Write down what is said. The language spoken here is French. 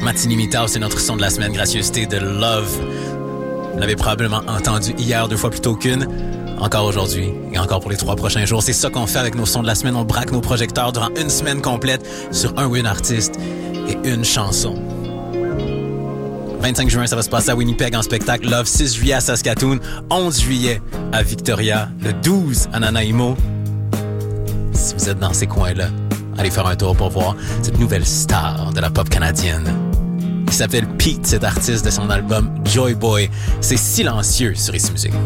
Matinimita, c'est notre son de la semaine, gracieuseté de Love. Vous l'avez probablement entendu hier 2 fois plus tôt qu'une. Encore aujourd'hui et encore pour les 3 prochains jours. C'est ça qu'on fait avec nos sons de la semaine. On braque nos projecteurs durant une semaine complète sur un ou une artiste et une chanson. 25 juin, ça va se passer à Winnipeg en spectacle. Love, 6 juillet à Saskatoon, 11 juillet à Victoria, le 12 à Nanaimo. Si vous êtes dans ces coins-là, allez faire un tour pour voir cette nouvelle star de la pop canadienne. Il s'appelle Pete, cet artiste de son album Joy Boy. C'est silencieux sur Ici Musique.